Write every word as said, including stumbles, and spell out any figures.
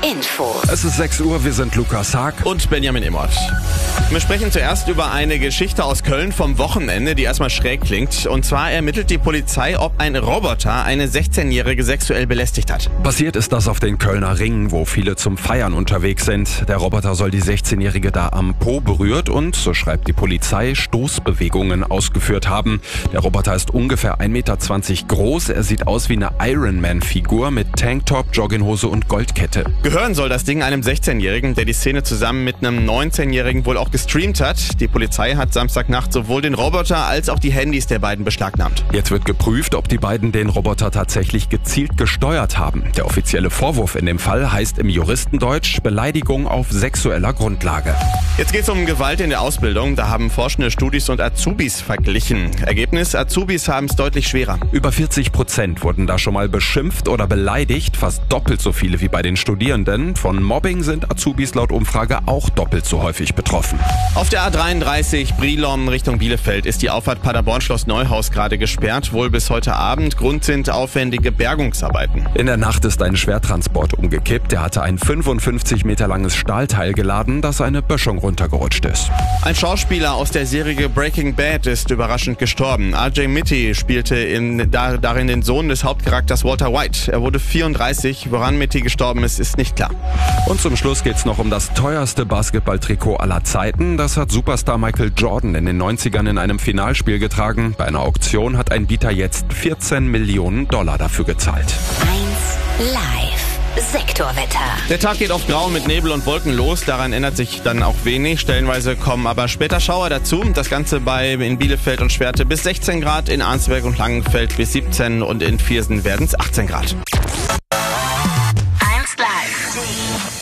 Info. Es ist sechs Uhr, wir sind Lukas Haag und Benjamin Immert. Wir sprechen zuerst über eine Geschichte aus Köln vom Wochenende, die erstmal schräg klingt. Und zwar ermittelt die Polizei, ob ein Roboter eine sechzehnjährige sexuell belästigt hat. Passiert ist das auf den Kölner Ringen, wo viele zum Feiern unterwegs sind. Der Roboter soll die sechzehnjährige da am Po berührt und, so schreibt die Polizei, Stoßbewegungen ausgeführt haben. Der Roboter ist ungefähr ein Meter zwanzig groß. Er sieht aus wie eine Iron-Man-Figur mit Tanktop, Jogginghose und Goldkette. Gehören soll das Ding einem sechzehnjährigen, der die Szene zusammen mit einem neunzehnjährigen wohl auch gestreamt hat. Die Polizei hat Samstagnacht sowohl den Roboter als auch die Handys der beiden beschlagnahmt. Jetzt wird geprüft, ob die beiden den Roboter tatsächlich gezielt gesteuert haben. Der offizielle Vorwurf in dem Fall heißt im Juristendeutsch Beleidigung auf sexueller Grundlage. Jetzt geht es um Gewalt in der Ausbildung. Da haben forschende Studis und Azubis verglichen. Ergebnis: Azubis haben es deutlich schwerer. Über vierzig Prozent wurden da schon mal beschimpft oder beleidigt, fast doppelt so viele wie bei den Studierenden. Von Mobbing sind Azubis laut Umfrage auch doppelt so häufig betroffen. Auf der A dreiunddreißig Brilon Richtung Bielefeld ist die Auffahrt Paderborn-Schloss Neuhaus gerade gesperrt, wohl bis heute Abend. Grund sind aufwendige Bergungsarbeiten. In der Nacht ist ein Schwertransport umgekippt. Der hatte ein fünfundfünfzig Meter langes Stahlteil geladen, das eine Böschung runtergerutscht ist. Ein Schauspieler aus der Serie Breaking Bad ist überraschend gestorben. R J Mitty spielte in, da, darin den Sohn des Hauptcharakters Walter White. Er wurde vierunddreißig. Woran Mitty gestorben ist, ist nicht klar. Und zum Schluss geht's noch um das teuerste Basketballtrikot aller Zeiten. Das hat Superstar Michael Jordan in den neunzigern in einem Finalspiel getragen. Bei einer Auktion hat ein Bieter jetzt vierzehn Millionen Dollar dafür gezahlt. eins Live. Sektorwetter. Der Tag geht oft grau mit Nebel und Wolken los. Daran ändert sich dann auch wenig. Stellenweise kommen aber später Schauer dazu. Das Ganze bei in Bielefeld und Schwerte bis sechzehn Grad, in Arnsberg und Langenfeld bis siebzehn und in Viersen werden es achtzehn Grad. eins Live.